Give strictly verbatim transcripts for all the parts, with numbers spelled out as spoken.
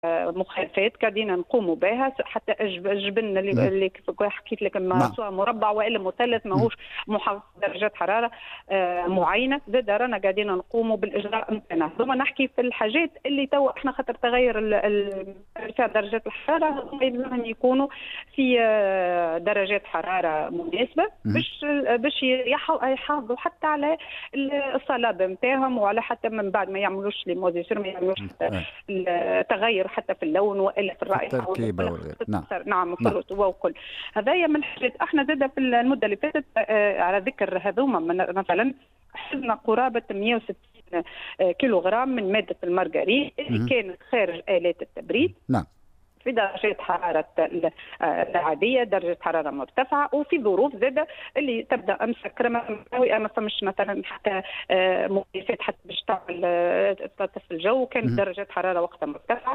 مخالفات قاعدين نقوموا بها، حتى الجبن اللي, اللي كيف حكيت لك سواء مربع والا مثلث ماهوش محافظ درجات حراره معينه، زاد رانا قاعدين نقوموا بالاجراء نتاعنا. ثم نحكي في الحاجات اللي تو احنا خاطر تغير ارتفاع درجات الحراره يلزمهم يكونوا في درجات حراره مناسبه باش باش يحافظوا حتى على الصلابه نتاعهم، وعلى حتى من بعد ما يعملوش لي موزيسير، ما يعملوش حتى التغير حتى في اللون والا في الرائحه التركيبه. نعم نعم في الرطوبه وكل هذايا من الحاجات. احنا زاد في المده اللي فاتت على ذكر هذوما مثلا حفظنا قرابه مئة وستين كيلوغرام من ماده المارغرين اللي كانت خارج الات التبريد. نعم. في درجات حرارة العادية، درجة حرارة مرتفعة، وفي ظروف زادة اللي تبدأ مسكرة ما فمش مثلا حتى مكيفات حتى باش تعمل تطفي الجو، كانت درجات حرارة وقتها مرتفعة.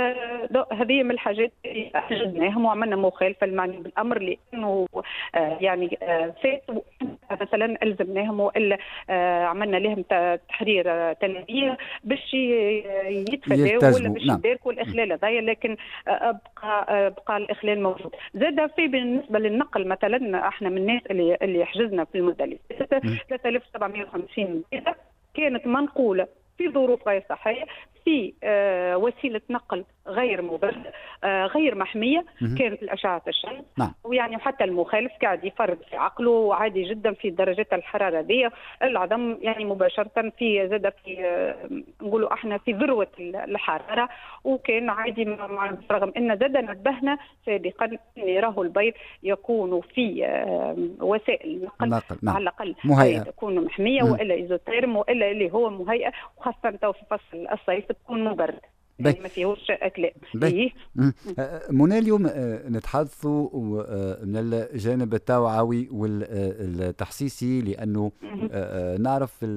هذه من الحاجات اللي حجزناهم وعملنا مخالفة المعني بالأمر، لأنه يعني فات مثلا ألزمناهم وإلا عملنا لهم تحرير تنبيه باش يتفادوا ولا باش يداركوا الإخلال هذايا، لكن بقى بقى الاخلال موجود. زاد في بالنسبه للنقل مثلا احنا من الناس اللي اللي حجزنا في المده اللي فاتت ثلاثة آلاف وسبعمئة وخمسين بيضه كانت منقوله في ظروف غير صحيه، في آه وسيله نقل غير مبرده، آه غير محميه، كانت الاشعه الشمس. نعم. ويعني حتى المخالف قاعد يفرض في عقله عادي جدا في درجات الحراره دي العظم، يعني مباشره في زاد في آه نقولوا احنا في ذروه الحراره، وكان عادي رغم ان زاد نبهنا سابقا ان راهو البيض يكون في آه وسائل نقل نعم. على الاقل مهيئه تكون محميه مم. والا ايزوتيرم والا اللي هو مهيئه، وخاصه تو في فصل الصيف تكون مبرد يعني ما فيهوش اكلام. إيه؟ منى اليوم نتحدثوا من الجانب التوعوي والتحسيسي، لانه نعرف في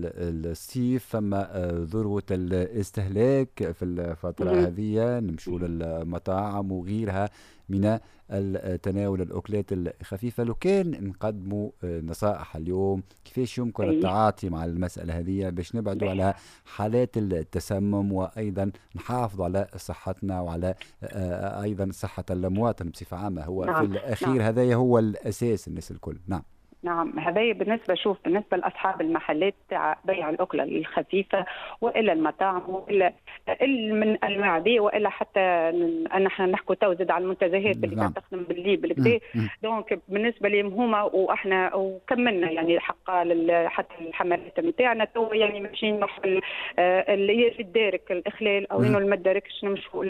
الصيف فما ذروه الاستهلاك في الفتره هذه، نمشوا للمطاعم وغيرها من تناول الأكلات الخفيفة. لو كان نقدموا نصائح اليوم كيفاش يمكن التعاطي مع المسألة هذه باش نبعدوا على حالات التسمم، وأيضا نحافظوا على صحتنا وعلى أيضا صحة المواطن بصفة عامة، هو نعم. في الأخير نعم. هذا هو الأساس الناس الكل. نعم نعم. هذا بالنسبه شوف بالنسبه لاصحاب المحلات تاع بيع الاكله الخفيفه والا المطاعم والا من انواع دي، والا حتى نحن نحكوا تو زاد على المنتزهات اللي نعم. تخدم بالليل كذا. دونك بالنسبه لهم هما واحنا وكملنا يعني حق حتى الحملات نتاعنا تو يعني ماشيين نحو اللي في الدارك الاخلال او انه ما تداركش نمشوا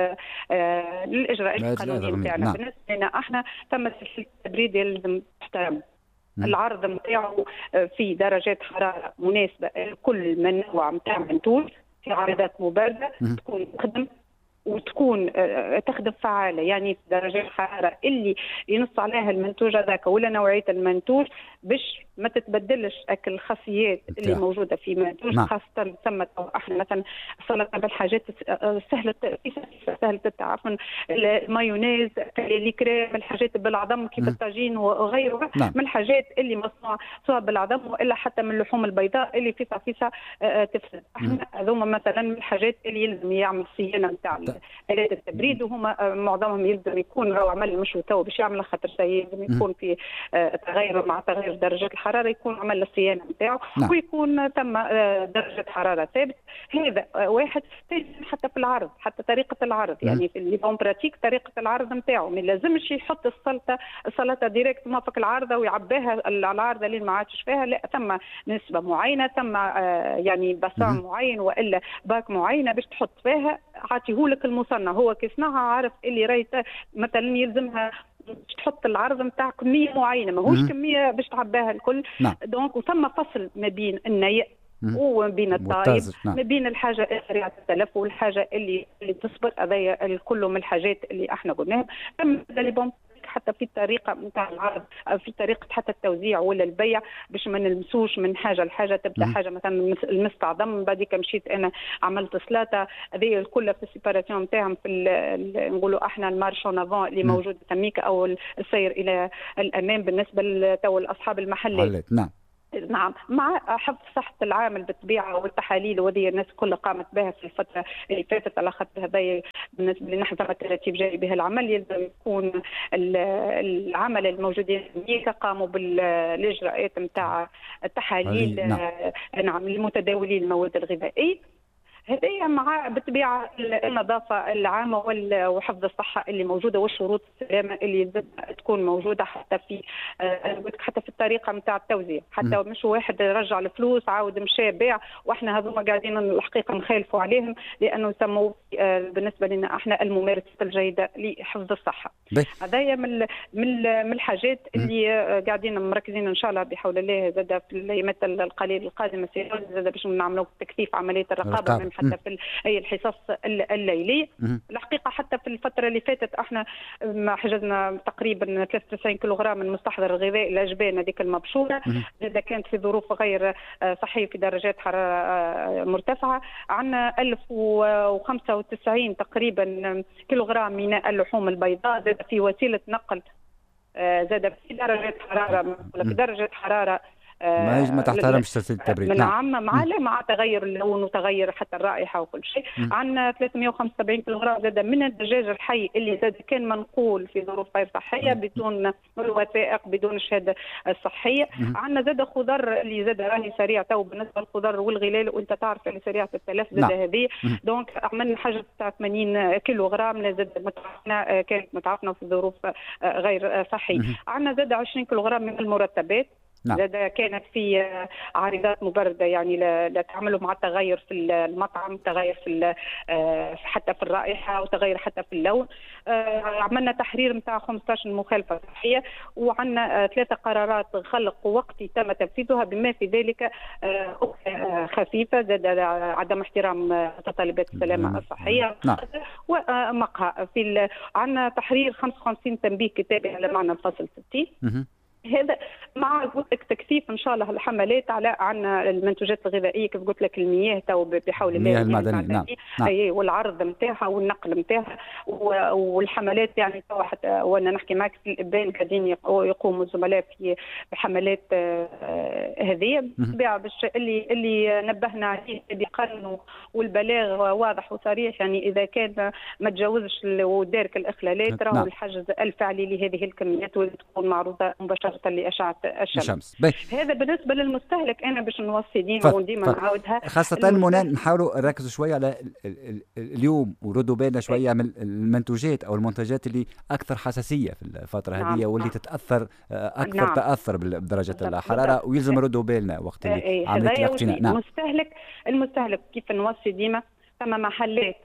للاجراءات القانونيه نتاعنا. نعم. بالنسبه لنا احنا ثم سلسله التبريد يلزم تحترم العرض نتاعو في درجات حراره مناسبه لكل من نوع نتاع منتوج، في عرضات مبارده تكون تخدم وتكون تخدم فعاله، يعني في درجات الحراره اللي ينص عليها المنتوج هذاك ولا نوعيه المنتوج باش ما تتبدلش اكل الخاصيات اللي موجوده في منتوج. نعم. خاصه ثم احنا مثلا السلطه بالحاجات سهله سهله التعفن، المايونيز، الكريم، الحاجات بالعظم كيف الطاجين وغيرها. نعم. من الحاجات اللي مصنوعه سواء بالعظم والا حتى من اللحوم البيضاء اللي فيسع فيسع تفسد. احنا هذوما مثلا من الحاجات اللي يلزم يعمل صيانه نتاع آلات التبريد، وهما معظمهم يلزم يكون راهو عمل مش تو باش يعمل خاطر يلزم يكون في تغير مع تغير درجة الحرارة يكون عمل الصيانة نتاعو. نعم. ويكون ثم درجة حرارة ثابت. هذا واحد حتى في العرض، حتى طريقة العرض يعني في اللي بون براتيك طريقة العرض نتاعو ما لازمش يحط السلطة السلطة ديريكت ما فك العارضة ويعبيها على العارضة اللي ما عادش فيها، لا ثم نسبة معينة، ثم يعني باسان معين والا باك معينة باش تحط فيها عاطيهولك المصنع، هو كيصنعها عارف اللي رايت مثلا يلزمها باش تحط العرض نتاع كميه معينه ماهوش كميه باش تعباها الكل. نعم. دونك وثم فصل ما بين النيء وما بين الطايب. نعم. ما بين الحاجه سريعه التلف والحاجه اللي اللي تصبر. هذايا الكل من الحاجات اللي احنا قلناها. ثم اللي حتى في الطريقه نتاع العرض، في طريقه حتى التوزيع ولا البيع باش ما نلمسوش من حاجه لحاجه، تبدا حاجه مثلا المستعظم بعديك مشيت انا عملت سلاطه، هذه الكل في السيباراسيون نتاعهم في نقولوا احنا المارشون افون اللي مم. موجود تميك او السير الى الامام بالنسبه لتو اصحاب المحلات. نعم. نعم، مع حفظ صحة العامل بالطبيعة والتحاليل، وهذه الناس كلها قامت بها في الفترة اللي فاتت، على خاطر هذا بالنسبة لنا زعما الترتيب جاري به العمل. يلزم يكون العمل الموجودين قاموا بالإجراءات نتاع التحاليل نعم. نعم لمتداولي المواد الغذائية. هذه مع بالطبيعه النظافه العامه وحفظ الصحه اللي موجوده والشروط السلامه اللي تكون موجوده حتى في حتى في الطريقه نتاع التوزيع، حتى مش واحد رجع الفلوس عاود مشى باع واحنا هذوما قاعدين الحقيقه نخالفوا عليهم، لانه يسموا بالنسبه لنا احنا الممارسات الجيده لحفظ الصحه. هذايا من من من الحاجات اللي قاعدين مركزين ان شاء الله بحول الله زاد في الايامات القليله القادمه زاد باش نعملوا تكثيف عمليه الرقابه حتى في اي الحصص الليليه. الحقيقه حتى في الفتره اللي فاتت احنا حجزنا تقريبا ثلاثة وتسعين كيلوغرام من مستحضر الغذائي الاجبان هذيك المبشوره، اذا كانت في ظروف غير صحيه في درجات حراره مرتفعه. عندنا ألف وخمسة وتسعين تقريبا كيلوغرام من اللحوم البيضاء زاد في وسيله نقل زاد في درجات حراره في درجه حراره ما ما تحترمش سلسله التبريد. من نعم مع مع تغير اللون وتغير حتى الرائحه وكل شيء. عندنا ثلاثمئة وخمسة وسبعين كيلوغرام زاد من الدجاج الحي اللي زاد كان منقول في ظروف غير صحيه بدون الوثائق بدون الشهاده الصحيه. عندنا زاد خضر اللي زاد راهي سريع تو بالنسبه للخضر والغلال، وانت تعرف اللي سريعه التلف زاد هذه. دونك عملنا حاجه تاع ثمانين كيلوغرام اللي زاد متعفنه كانت متعفنه في ظروف غير صحيه. عندنا زاد عشرين كيلوغرام من المرتبات. نعم. زاد كانت في عارضات مبرده يعني لا تعملوا مع التغير في المطعم، تغير في حتى في الرائحه وتغير حتى في اللون. عملنا تحرير نتاع خمسة عشر مخالفه صحيه، وعندنا ثلاثه قرارات خلق وقتي تم تنفيذها بما في ذلك خفيفه زاد عدم احترام متطلبات السلامه الصحيه. نعم. ومقهى في عندنا تحرير خمسة وخمسين تنبيه كتابي على معنى الفصل ستين. هذا مع تكثيف ان شاء الله الحملات على عنا المنتوجات الغذائيه كيف قلت لك المياه تو بحول الله المياه المعدنيه. نعم. اي والعرض نتاعها والنقل نتاعها والحملات يعني تو حتى وانا نحكي معك في الابان قاعدين يقوموا الزملاء في حملات هذه بالطبيعه باش اللي اللي نبهنا عليه بقانون والبلاغ واضح وصريح، يعني اذا كان ما تجاوزش ودارك الاخلالات راهو نعم. الحجز الفعلي لهذه الكميات واللي تكون معروضه مباشره لأشعة الشمس. هذا بالنسبة للمستهلك. أنا باش نوصي ديما وديما نعاودها خاصة منى نحاولوا نركزوا شوية على اليوم وردوا بالنا شوية من المنتوجات أو المنتجات اللي أكثر حساسية في الفترة نعم. هذه واللي تتأثر أكثر نعم. تأثر بدرجة الحرارة ويلزم ردوا بالنا وقت اللي ايه عملية الاقتناء. نعم. المستهلك المستهلك كيف نوصي ديما ثم محلات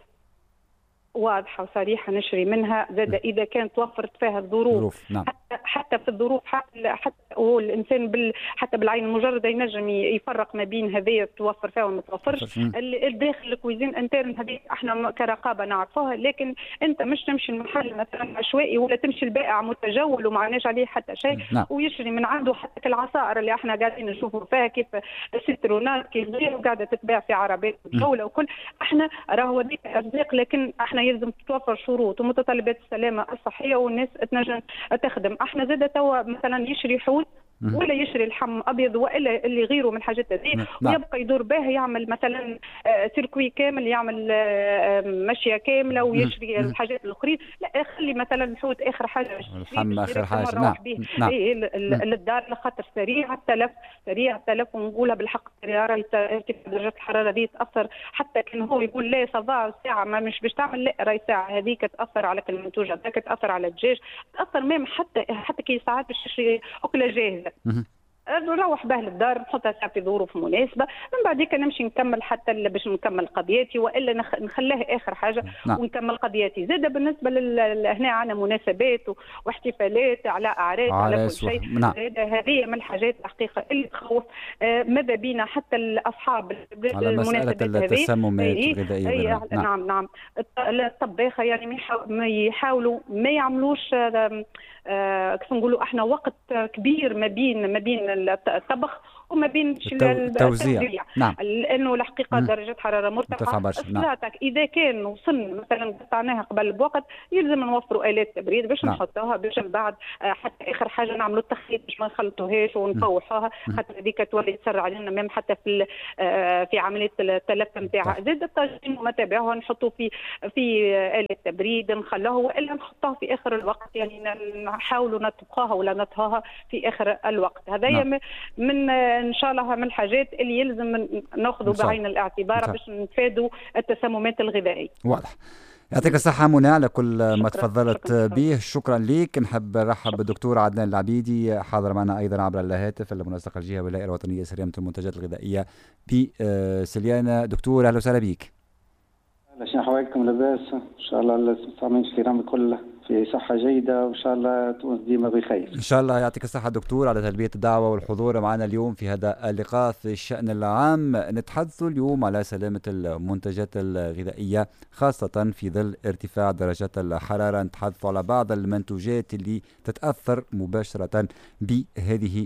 واضحة وصريحة نشري منها زاد إذا كانت توفرت فيها الظروف. نعم. حتى, حتى في الظروف حتى, حتى هو الإنسان بال حتى بالعين المجردة ينجم يفرق ما بين هذه توفر فيها وما توفرش. الداخل الكويزين انترن هذه احنا كرقابة نعرفوها، لكن أنت مش تمشي المحل مثلا عشوائي ولا تمشي البائع متجول وما عناش عليه حتى شيء. نعم. ويشري من عنده حتى العصائر اللي احنا قاعدين نشوفوا فيها كيف السترونات كيف غيره قاعدة تتباع في عربات الدولة وكل احنا راهو هذيك أرزاق، لكن احنا يلزم تتوفر شروط ومتطلبات السلامه الصحيه والناس تنجم تخدم. احنا زاد توا مثلا يشري حوت ولا يشري اللحم ابيض والا اللي غيره من الحاجات هذه ويبقى يدور به يعمل مثلا سيركوي كامل يعمل مشيه كامله ويشري الحاجات الاخرين. لا خلي مثلا الحوت اخر حاجه اللحم اخر حاجه. نعم. نعم. إيه للدار لخاطر سريع التلف سريع التلف ونقولها بالحق راهي ارتفاع درجه الحراره هذه تاثر. حتى كان هو يقول لا صباح ساعه ما مش باش تعمل لا راهي ساعه هذيك تاثر على المنتوج هذاك تاثر على الدجاج تاثر ميم حتى حتى كي ساعات باش تشري اكله جاهزه نروح به للدار نحطها في ظروف مناسبه من بعديك نمشي نكمل حتى باش نكمل قضياتي والا نخ... نخليها اخر حاجه. نعم. ونكمل قضياتي. زاد بالنسبه لل... هنا عندنا مناسبات واحتفالات على اعراس على كل شيء. نعم. هذه من الحاجات الحقيقه اللي تخوف. آه ماذا بينا حتى الاصحاب على مساله التسممات الغذائيه. نعم. نعم نعم الطباخه يعني ما يحاولوا ما يعملوش آه كيف نقولوا احنا وقت كبير ما بين ما بين الطبخ وما بين التوزيع. نعم. لانه الحقيقه درجه حراره مرتفعه صلاتك اذا كان وصلنا مثلا قطعناها قبل بوقت يلزم نوفروا الات تبريد باش نعم. نحطوها باش من بعد حتى اخر حاجه نعملوا التخليط باش ما نخلطوهاش ونفوحوها خاطر هذيك تولي تسرع علينا ميم حتى في في عمليه التلف نتاعها. زاد الطاجين وما تابعوها نحطوه في في آلة تبريد نخلوه والا نحطوها في اخر الوقت، يعني نحاولوا نطبخوها ولا نطهوها في اخر الوقت. هذايا نعم. من ان شاء الله من الحاجات اللي يلزم ناخذوا بعين الاعتبار باش نتفادوا التسممات الغذائيه. واضح. يعطيك الصحة منى على كل ما تفضلت به، شكرا لك. نحب نرحب بالدكتور عدنان العبيدي حاضر معنا أيضا عبر الهاتف، المنسق الجهوي الهيئة الوطنية لسلامة المنتجات الغذائية بسليانة. دكتور أهلا وسهلا بك. شنو أحوالكم؟ لاباس إن شاء الله المستمعين الكرام الكل في صحة جيدة وإن شاء الله تونس ديما بخير. إن شاء الله. يعطيك الصحة دكتور على تلبية الدعوة والحضور معنا اليوم في هذا اللقاء في الشأن العام. نتحدث اليوم على سلامة المنتجات الغذائية خاصة في ظل ارتفاع درجات الحرارة. نتحدث على بعض المنتوجات اللي تتأثر مباشرة بهذه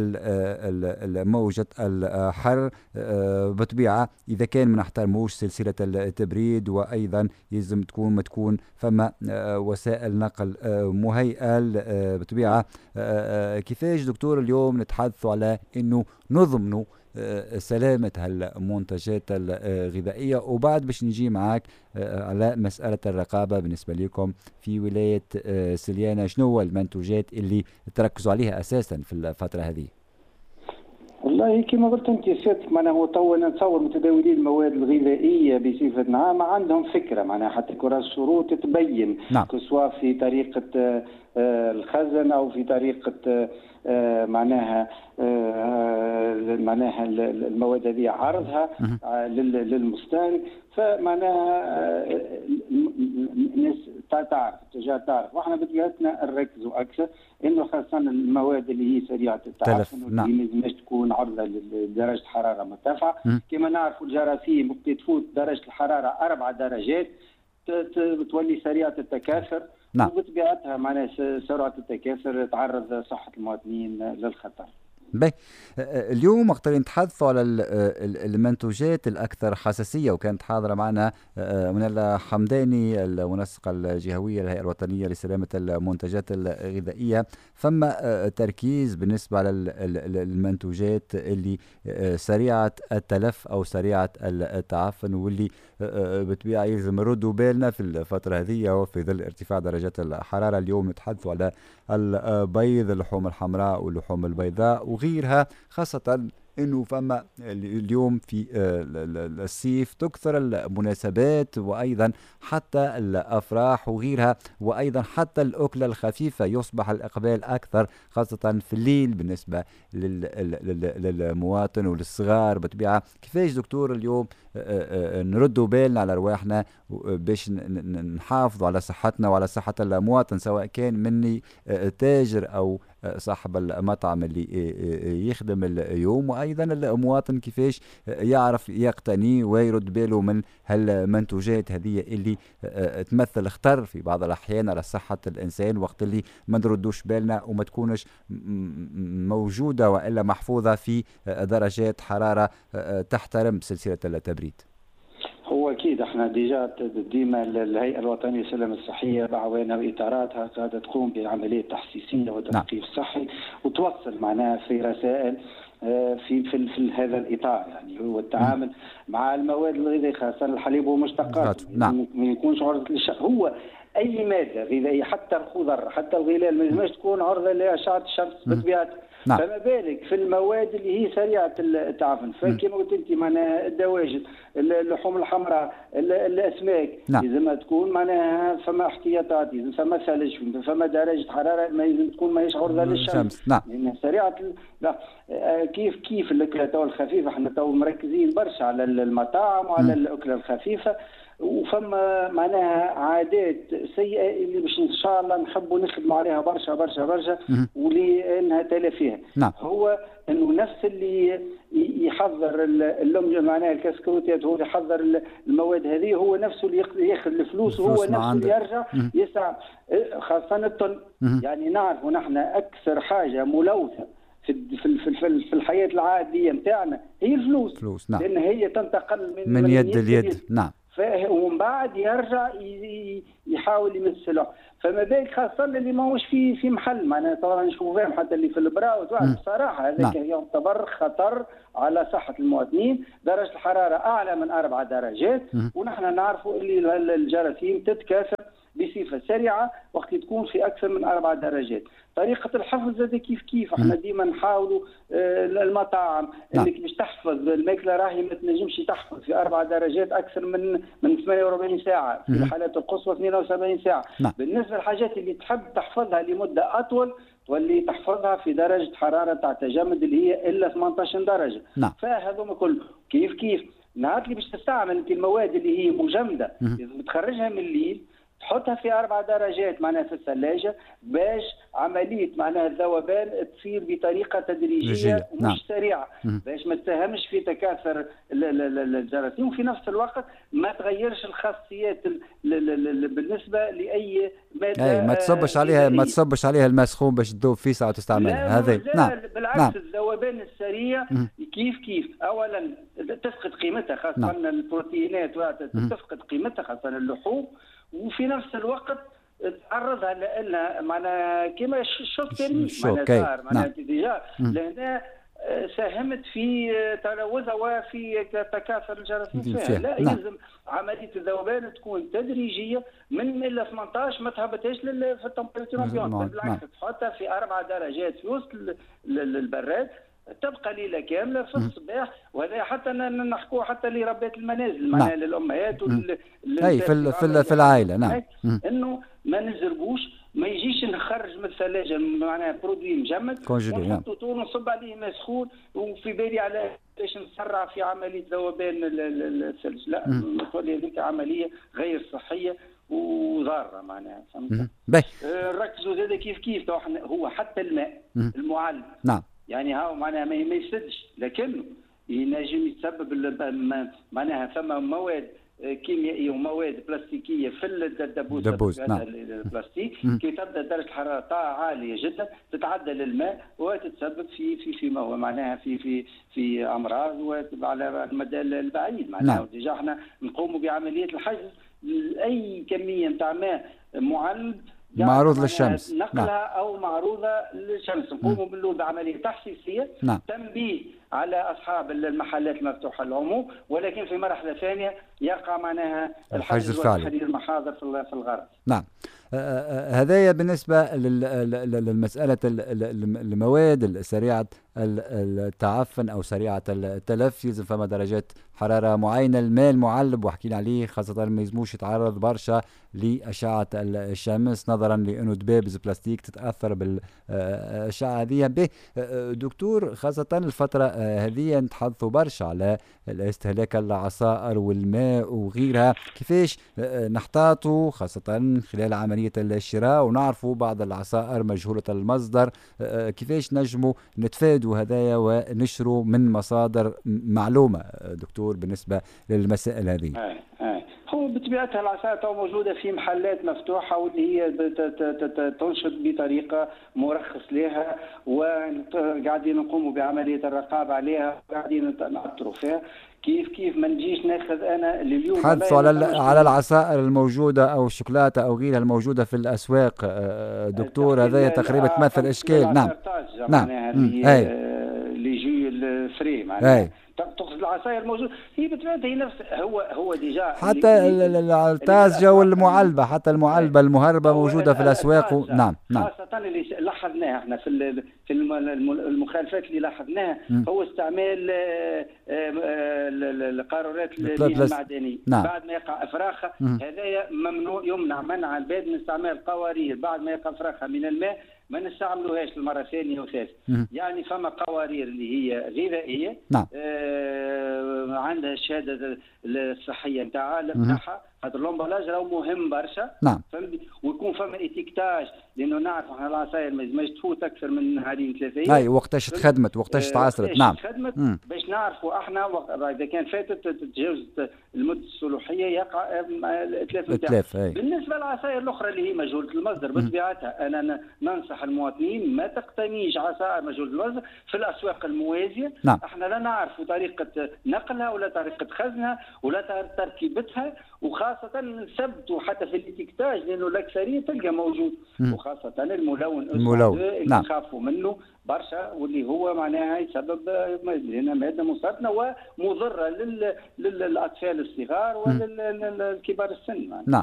الموجة الحر. بطبيعة إذا كان ما نحترموش سلسلة التبريد وأيضا يلزم تكون ما تكون فما وسائل نقل مهيئة بطبيعة. كيفاش دكتور اليوم نتحدث على أنه نضمنوا سلامة المنتجات الغذائية؟ وبعد باش نجي معك على مسألة الرقابة بالنسبة لكم في ولاية سليانة، شنو هو المنتوجات اللي تركزوا عليها أساسا في الفترة هذه؟ والله كما قلت انت سيادتك معناها هو تو نتصور متداولين المواد الغذائيه بصفه عامه عندهم فكره معناها حتى كرة الشروط تبين نعم. سواء في طريقه الخزن او في طريقه معناها معناها المواد هذه عرضها للمستهلك. فمعناها الناس تعرف التجار تعرف، واحنا بطبيعتنا نركزوا اكثر انه خاصه المواد اللي هي سريعه التعفن واللي ما لازمش تكون عرضه لدرجه حراره مرتفعه. كما نعرفوا الجراثيم وقت تفوت درجه الحراره اربع درجات تولي سريعه التكاثر. نعم. وبطبيعتها معناها سرعه التكاثر تعرض صحه المواطنين للخطر. باهي. اليوم وقت اللي نتحدثوا على المنتوجات الأكثر حساسية، وكانت حاضرة معنا منى حمداني المنسقة الجهوية للهيئة الوطنية لسلامة المنتجات الغذائية، فما تركيز بالنسبة على المنتوجات اللي سريعة التلف أو سريعة التعفن، واللي بطبيعة يلزم نردوا بالنا في الفترة هذه وفي ظل ارتفاع درجات الحرارة. اليوم نتحدثوا على البيض، اللحوم الحمراء واللحوم البيضاء وغيرها، خاصة انه فما اليوم في الصيف تكثر المناسبات وايضا حتى الافراح وغيرها، وايضا حتى الاكله الخفيفه يصبح الاقبال اكثر خاصه في الليل بالنسبه للمواطن وللصغار بطبيعه. كيفاش دكتور اليوم نردوا بالنا على رواحنا باش نحافظوا على صحتنا وعلى صحه المواطن، سواء كان مني تاجر او صاحب المطعم اللي يخدم اليوم، وايضا المواطن كيفاش يعرف يقتني ويرد باله من هالمنتوجات هذه اللي تمثل خطر في بعض الاحيان على صحه الانسان وقت اللي ما نردوش بالنا وما تكونش موجوده والا محفوظه في درجات حراره تحترم سلسله التبريد. هو اكيد احنا ديجا ديما الهيئه الوطنيه للسلامه الصحيه بعوانها واطاراتها قاعده تقوم بعمليه تحسيسيه وتثقيف نعم. صحي، وتوصل معناها في رسائل في في, في هذا الاطار، يعني هو التعامل م. مع المواد الغذائيه خاصه الحليب ومشتقاته نعم. ما يكونش عرضه للشر. هو اي ماده غذائيه حتى الخضر حتى الغلال ما لازمش تكون عرضه لاشعه الشمس بطبيعتها. نعم. فما بالك في المواد اللي هي سريعه التعفن، فكما قلت انت معناها الدواجن، اللحوم الحمراء، الاسماك نعم. لازم تكون معناها فما احتياطات، لازم فما ثلج، فما درجه حراره ما لازم تكون ماهيش عرضه للشمس. نعم. لان سريعه لا كيف كيف الاكله الخفيفه، احنا تو مركزين برشا على المطاعم وعلى الاكله الخفيفه، وفما معناها عادات سيئه اللي باش ان شاء الله نحبوا نخدموا عليها برشا برشا برشا ولانها تلافيها. نعم. هو انه نفس اللي يحضر اللم معناها الكسكروتات، هو اللي يحضر المواد هذه، هو نفسه اللي ياخذ الفلوس، وهو نفسه اللي يرجع يسعى خاصه الطن. يعني نعرفوا نحن اكثر حاجه ملوثه في في في, في الحياه العاديه نتاعنا هي الفلوس، فلوس نعم. لان هي تنتقل من, من, من يد اليد نعم. ومن بعد يرجع يحاول يمثله، فما بالك خاصه اللي ماهوش في في محل معناها طبعا نشوفوا فيهم حتى اللي في البراء بصراحه هذا نعم. يعتبر خطر على صحه المواطنين، درجه الحراره اعلى من اربع درجات م. ونحن نعرفوا اللي الجراثيم تتكاثر بصفه سريعه وقت تكون في اكثر من اربع درجات. طريقه الحفظ زاد كيف كيف احنا ديما نحاولوا المطاعم نعم. انك باش تحفظ الماكله راهي ما تنجمش تحفظ في اربع درجات اكثر من من ثمانية وأربعين ساعه، في الحالات القصوى اثنين وسبعين ساعه نعم. بالنسبه للحاجات اللي تحب تحفظها لمده اطول تولي تحفظها في درجه حراره تاع تجمد اللي هي الا ثمانية عشر درجه نعم. فهذوما كل كيف كيف نهار اللي باش تستعمل انت المواد اللي هي مجمده لازم تخرجها من الليل تحطها في أربع درجات معناها في الثلاجة باش عملية معناها الذوبان تصير بطريقة تدريجية ومش نعم. سريعة باش ما تساهمش في تكاثر الجراثيم وفي نفس الوقت ما تغيرش الخاصيات بالنسبة لأي مادة أي ما تصبش عليها ما تصبش عليها الماء سخون باش تذوب فيه ساعة وتستعملها هذا نعم. بالعكس نعم. الذوبان السريع كيف كيف أولا تفقد قيمتها خاصة نعم. البروتينات تفقد قيمتها خاصة اللحوم وفي نفس الوقت تعرضها لأنها معناها كما الشوك تيرميك معناها صار معناها ديجا لهنا ساهمت في تلوثها وفي تكاثر الجراثيم فيها. لا نعم. يلزم عملية الذوبان تكون تدريجية من إلى ثمانية عشر ما تهبطهاش في التمبريتور امبيونت بالعكس تحطها في أربع درجات في وسط البراد تبقى ليله كامله في الصباح وهذا حتى نحكوه حتى لربات المنازل معناها للامهات وال اي في في, في العائله نعم انه ما نزرقوش ما يجيش نخرج من الثلاجه معناها برودوي مجمد ونحطو طول ونصب عليه ماء سخون وفي بالي على باش نسرع في عمليه ذوبان الثلج. لا تولي هذيك عمليه غير صحيه وضاره معناها فهمت. نركزوا زاد كيف كيف هو حتى الماء المعلب نعم يعني هاو معناها ما يفسدش لكنه ينجم يتسبب معناها ثم مواد كيميائيه ومواد بلاستيكيه في الدبوس نعم. البلاستيك كي تبدا درجه الحراره عاليه جدا تتعدى للماء وتتسبب في في فيما هو معناها في في في امراض وعلى المدى البعيد معناها نعم. ديجا احنا نقوموا بعمليه الحجز اي كميه نتاع ماء معلب معروض للشمس نقلها نعم. او معروضه للشمس نقوموا بالله بعمليه تحسيسيه نعم. تنبيه على اصحاب المحلات المفتوحه للعموم ولكن في مرحله ثانيه يقع معناها الحجز الفعلي وتحرير المحاضر في الغرب نعم. هذايا بالنسبة للمسألة المواد السريعة التعفن أو سريعة التلف يلزم فما درجات حرارة معينة. الماء المعلب وحكينا عليه خاصة ما يلزموش يتعرض برشا لأشعة الشمس نظرا لأنه دبابز بلاستيك تتأثر بالأشعة هذه. دكتور خاصة الفترة هذه نتحدثوا برشا على استهلاك العصائر والماء وغيرها، كيفاش نحتاطوا خاصة خلال عملية الشراء ونعرفوا بعض العصائر مجهولة المصدر، كيفاش نجموا نتفادوا هدايا ونشروا من مصادر معلومة دكتور بالنسبة للمسائل هذه؟ آه آه. هو بطبيعتها العصائر موجودة في محلات مفتوحة واللي هي تنشط بطريقة مرخص لها وقاعدين نقوموا بعملية الرقابة عليها وقاعدين نعطروا فيها. كيف كيف ما نجيش ناخذ انا اليوم تحدثوا على على العصائر الموجوده او الشوكولاته او غيرها الموجوده في الاسواق دكتور، هذا تقريبا تمثل اشكال. نعم نعم اللي جي الفري معناها تقصد العصائر الموجوده هي بطبيعتها هي نفس هو هو ديجا حتى الطازجه والمعلبه حتى المعلبه المهربه موجوده في الاسواق و... نعم نعم خاصه اللي لاحظناها احنا في في المخالفات اللي لاحظناها هو استعمال القارورات المعدنيه نعم. بعد ما يقع افراخها هذايا ممنوع يمنع منع الباد من استعمال قوارير بعد ما يقع افراخها من الماء ما نستعملوهاش المره الثانيه وثالثه. يعني فما قوارير اللي هي غذائيه نعم. آه عندها الشهاده الصحيه نتاعها نتاعها خاطر لومبلاج راهو مهم برشا نعم. ويكون فما اتيكتاج لانه نعرفوا احنا العصاير ما تفوت اكثر من نهارين ثلاثه اي وقتاش تخدمت وقتاش تعاصرت. نعم تخدمت باش نعرفوا احنا اذا كان فاتت تتجاوز المده الصلاحيه يقع الاتلاف نتاعها. بالنسبه والعصائر الاخرى اللي هي مجهوله المصدر بطبيعتها. انا ننصح المواطنين ما تقتنيش عصائر مجهوله المصدر في الاسواق الموازيه. نعم. احنا لا نعرف طريقه نقلها ولا طريقه خزنها ولا تركيبتها، وخاصه نثبتوا حتى في الاتيكتاج لانه الاكثريه تلقى موجود، مم. وخاصه الملون الملون اللي نعم. نخافوا منه برشا، واللي هو معناها يسبب لنا ماده مسرطنه ومضره لل... للاطفال الصغار وللكبار السن يعني. نعم.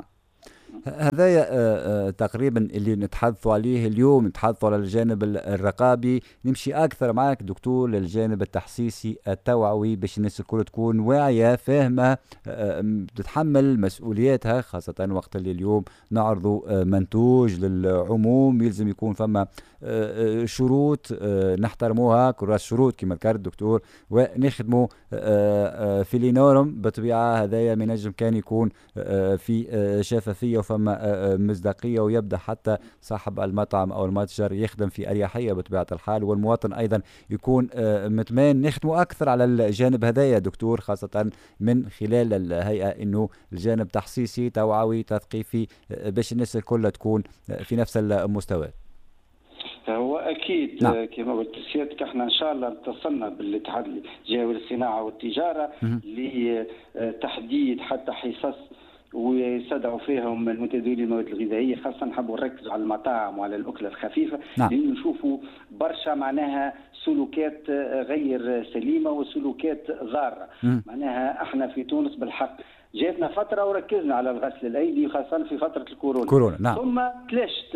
هذا تقريبا اللي نتحدثوا عليه اليوم. نتحدثوا على الجانب الرقابي، نمشي اكثر معك دكتور للجانب التحسيسي التوعوي باش الناس الكل تكون واعيه فاهمه تتحمل مسؤولياتها، خاصه وقت اللي اليوم نعرضوا منتوج للعموم يلزم يكون فما شروط نحترموها كراس شروط كما ذكر الدكتور ونخدموا في لينورم بطبيعه. هذايا من نجم كان يكون في شفافيه وفما مصداقيه، ويبدا حتى صاحب المطعم او المتجر يخدم في اريحيه بطبيعه الحال، والمواطن ايضا يكون مطمئن. نخدموا اكثر على الجانب هذايا دكتور، خاصه من خلال الهيئه انه الجانب تحسيسي توعوي تثقيفي باش الناس الكل تكون في نفس المستوى. هو اكيد نعم. كما قلت سيادتك احنا ان شاء الله اتصلنا بالاتحاد الجهوي للصناعه والتجاره لتحديد حتى حصص ويستدعوا فيهم المتداولين المواد الغذائيه، خاصه نحبوا نركزوا على المطاعم وعلى الاكله الخفيفه نعم. لانه نشوفوا برشا معناها سلوكات غير سليمه وسلوكات ضاره. معناها احنا في تونس بالحق جاتنا فتره وركزنا على الغسل الايدي خاصه في فتره الكورونا كورونا نعم. ثم تلاشت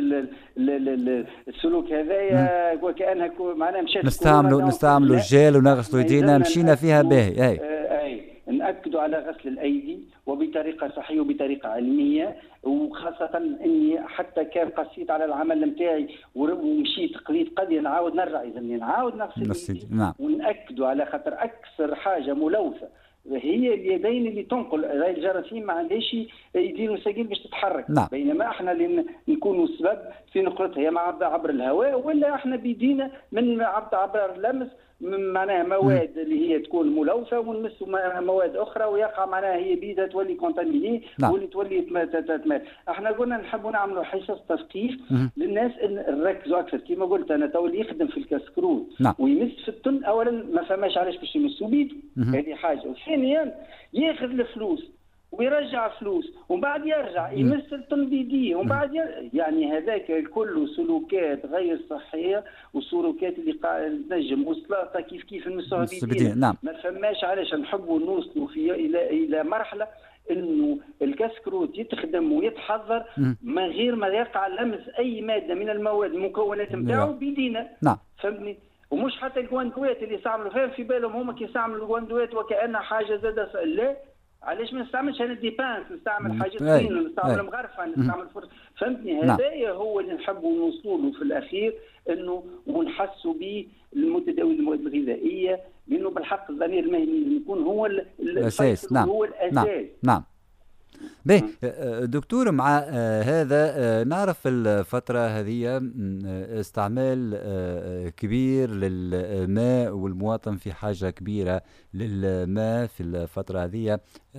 السلوك هذايا وكانها معناها مشات نستعملوا نستعملوا الجيل ونغسلوا ايدينا مشينا فيها باهي. اي اي نأكدوا على غسل الأيدي وبطريقة صحية وبطريقة علمية، وخاصة أني حتى كان قسيت على العمل نتاعي ومشيت قضيت قضية نعاود نرجع إذا نعاود نغسل اليدين نعم. ونأكدوا على خاطر أكثر حاجة ملوثة هي اليدين اللي تنقل الجراثيم ما عندهاش يدين وساقين باش تتحرك نعم. بينما احنا اللي نكونوا سبب في نقلتها يا عبر الهواء ولا احنا بيدينا من عبر اللمس معناها مواد م. اللي هي تكون ملوثه ونمسوا مواد اخرى ويقع معناها هي بيدها تولي كونتاميني نعم. واللي تولي تمات. احنا قلنا نحبوا نعملوا حصص تثقيف للناس ان نركزوا اكثر كما قلت انا تو اللي يخدم في الكسكروت نعم. ويمس في الطن اولا ما فماش علاش باش يمسوا بيده هذه حاجه، وثانيا ياخذ الفلوس ويرجع فلوس ومن بعد يرجع يمس الطن بيديه ومن بعد يعني هذاك كله سلوكات غير صحيه وسلوكات اللي تنجم وسلاطه كيف كيف نمسوها بيدينا نعم. ما فماش علاش نحبوا نوصلوا في الى الى مرحله انه الكسكروت يتخدم ويتحضر من غير ما يقع لمس اي ماده من المواد المكونات نتاعو بيدينا نعم. فهمني؟ ومش حتى الجواندوات اللي يستعملوا فيها في بالهم هما كي يستعملوا الجواندوات وكأنها حاجه زاده لا علاش ما نستعملش انا ديبانس نستعمل حاجات زينه نستعمل مغرفه نستعمل فرن فهمتني هذايا هو اللي نحبوا نوصلوا له في الاخير انه ونحسوا به المتداول المواد الغذائيه لانه بالحق الضمير المهني يكون هو الاساس نعم. هو الاساس نعم. نعم. باهي دكتور مع هذا نعرف الفترة هذه استعمال كبير للماء والمواطن في حاجة كبيرة للماء في الفترة هذه.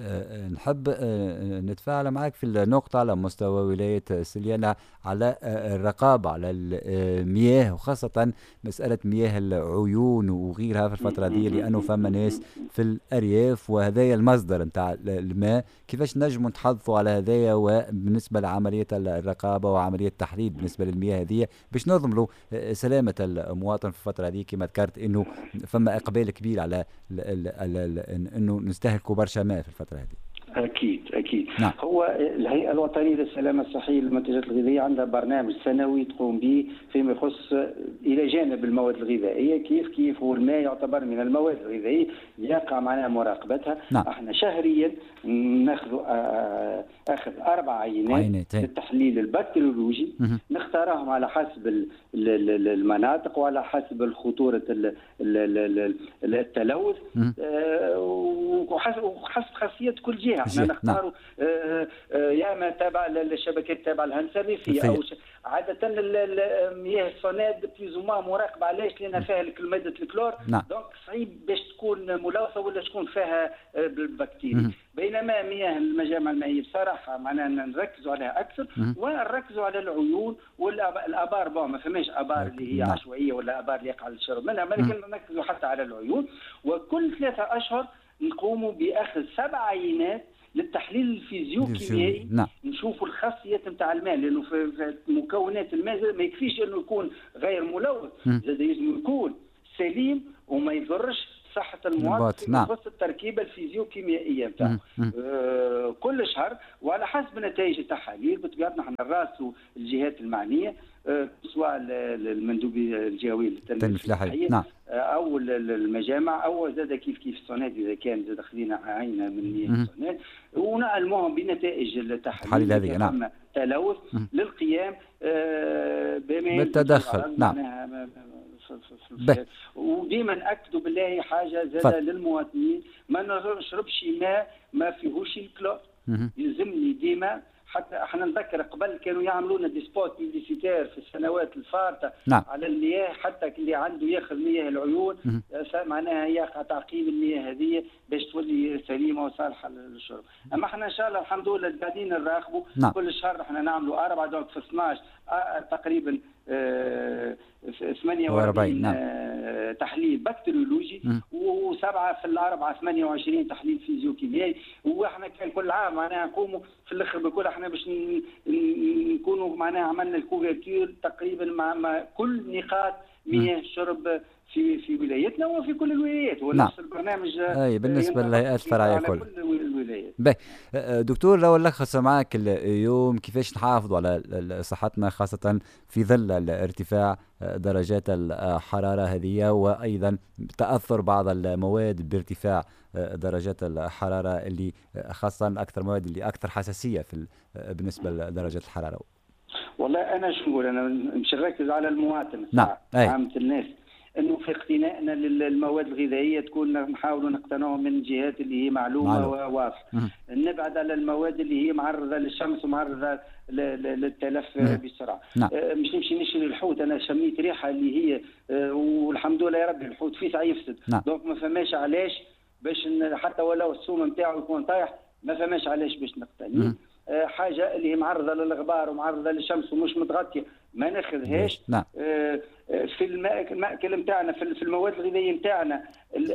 نحب نتفاعل معك في النقطة على مستوى ولاية سليانة على الرقابة على المياه وخاصة مسألة مياه العيون وغيرها في الفترة هذه لأنه فما ناس في الأرياف وهذا المصدر نتاع الماء. كيفاش نجم نتحدثوا على هذايا وبالنسبه لعمليه الرقابه وعمليه التحديد بالنسبه للمياه هذه باش نضمنوا سلامه المواطن في الفتره هذه كما ذكرت انه فما اقبال كبير على انه نستهلكوا برشا ماء في الفتره هذه. اكيد اكيد نعم. هو الهيئه الوطنيه للسلامه الصحيه للمنتجات الغذائيه عندها برنامج سنوي تقوم به فيما يخص الى جانب المواد الغذائيه كيف كيف هو الماء يعتبر من المواد الغذائيه يقع معنا مراقبتها. نعم. احنا شهريا ناخذ اخذ اربع عينات للتحليل البكتيريولوجي نختارهم على حسب المناطق وعلى حسب خطوره التلوث وحسب خاصيه كل جهه الجهه، احنا نختاروا نعم. يا اما تابع للشبكات تابع الهندسه الريفيه او ش... عاده المياه الصناد بليزوما مراقبه، علاش؟ لان فيها ماده الكلور نعم. دونك صعيب باش تكون ملوثه ولا تكون فيها بالبكتيريا، بينما مياه المجامع المائيه بصراحه معناها نركزوا عليها اكثر ونركزوا على العيون والابار. بون ما فماش ابار اللي هي عشوائيه ولا ابار اللي يقع للشرب منها، ولكن نركزوا حتى على العيون. وكل ثلاثه اشهر نقوموا باخذ سبع عينات للتحليل الفيزيوكيميائي، نعم. نشوفوا الخاصيات نتاع الماء، لانه في مكونات الماء ما يكفيش انه يكون غير ملوث، زاد لازم يكون سليم وما يضرش صحه المواطن في نفس التركيبه الفيزيوكيميائيه نتاعو. آه كل شهر وعلى حسب نتائج التحاليل بطبيعتنا احنا نراسلوا الجهات المعنيه، آه سواء المندوبيه الجهويه للتنميه الفلاحيه نعم. آه او المجامع او زاد كيف كيف الصناد اذا كان زاد خذينا عينه من مياه الصناد ونعلموهم بنتائج التحاليل هذه نعم. تلوث للقيام آه بالتدخل. نعم. وديما ناكدوا بالله حاجه زاده للمواطنين، ما نشربش ماء ما فيهوش الكلور. يلزمني ديما، حتى احنا نذكر قبل كانوا يعملوا لنا دي سبوت بيبليسيتير في السنوات الفارطه نعم. على المياه، حتى اللي عنده ياخذ مياه العيون معناها يقع تعقيم المياه هذه باش تولي سليمه وصالحه للشرب. اما احنا ان شاء الله الحمد لله قاعدين نراقبوا نعم. كل شهر احنا نعملوا اربعه دونك في اثناش آه تقريبا آه ثمانية وأربعين نعم. آه تحليل بكتيريولوجي وسبعه في الاربعه ثمانية وعشرين تحليل فيزيوكيميائي. واحنا كان كل عام معناها نقوموا في الاخر بكل احنا باش نكونوا معناها عملنا الكوفرتور تقريبا مع, مع كل نقاط مياه الشرب في في ولايتنا وفي كل الولايات، ونفس نعم. البرنامج اي بالنسبه للهيئات الفرعيه كل الولايات. باهي دكتور، لو نلخص معك اليوم كيفاش نحافظوا على صحتنا خاصه في ظل ارتفاع درجات الحراره هذه، وايضا تاثر بعض المواد بارتفاع درجات الحراره اللي خاصه اكثر المواد اللي اكثر حساسيه في بالنسبه لدرجات الحراره. والله انا شو نقول، انا مش نركز على المواطن نعم. عامه الناس، انه في اقتنائنا للمواد الغذائيه تكون نحاولوا نقتنعوا من جهات اللي هي معلومه وواضحه، نبعد على المواد اللي هي معرضه للشمس ومعرضه للتلف بسرعه. نعم. مش نمشي نشري الحوت، انا شميت ريحه اللي هي والحمد لله يا ربي الحوت فيه يفسد. نعم. دونك ما فماش علاش باش حتى ولو السوم نتاعو يكون طايح ما فماش علاش باش نقتني. حاجه اللي هي معرضه للغبار ومعرضه للشمس ومش متغطيه ما ناخذهاش. نعم. في الماكل نتاعنا في المواد الغذائيه نتاعنا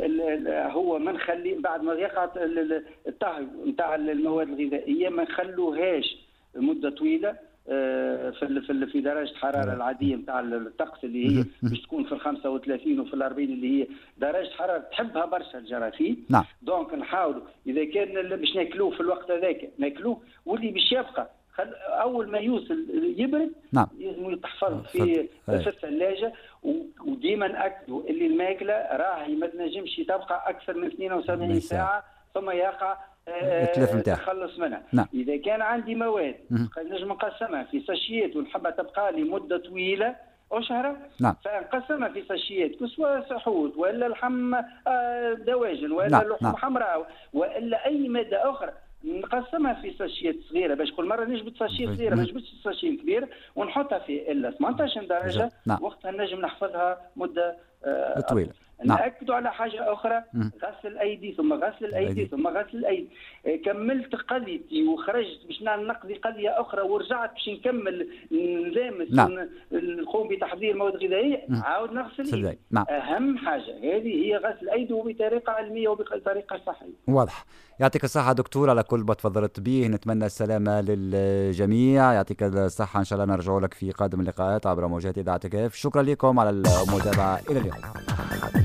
هو ما نخلي بعد ما يقع الطهي نتاع المواد الغذائيه ما نخلوهاش مده طويله في في في درجه الحراره العاديه نتاع الطقس اللي هي باش تكون في ال خمسة وثلاثين وفي ال أربعين اللي هي درجه حراره تحبها برشا الجراثيم. نعم. دونك نحاولوا اذا كان باش ناكلوه في الوقت هذاك ناكلوه، واللي باش يبقى اول ما يوصل يبرد نعم. لازم يتحفظ في في الثلاجه. وديما ناكدوا اللي الماكله راهي ما تنجمش تبقى اكثر من اثنين وسبعين ساعه ثم يقع تخلص منها. نعم. اذا كان عندي مواد نجم نقسمها في ساشيات ونحبها تبقى لي مده طويله أشهر، نعم. فنقسمها في ساشيات كسوة سحوت ولا لحم دواجن ولا نعم. لحم نعم. حمراء ولا اي ماده اخرى نقسمها في ساشيات صغيره باش كل مره نجبد ساشيه صغيره ما نجبدش ساشيه كبير ونحطها في الا ثمانية عشر درجه. نعم. وقتها نجم نحفظها مده آه طويله. نأكدوا على حاجة أخرى، غسل الأيدي ثم غسل الأيدي ثم غسل الأيدي. كملت قضيتي وخرجت باش نقضي قضية أخرى ورجعت باش نكمل نلامس. نعم. نقوم بتحضير مواد غذائية عاود نغسل الأيدي. نعم. أهم حاجة هذه هي غسل الأيدي وبطريقة علمية وبطريقة صحية. واضح. يعطيك الصحة دكتور على كل ما تفضلت به، نتمنى السلامة للجميع، يعطيك الصحة، إن شاء الله نرجع لك في قادم اللقاءات عبر موجات إذاعة كاف. شكرا لكم على المتابعة، إلى اللقاء.